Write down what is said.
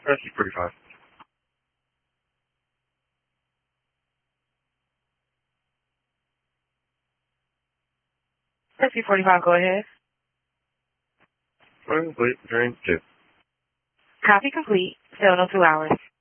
Rescue 45. Rescue 45, go ahead. Complete. Drain 2. Copy complete. 702 hours.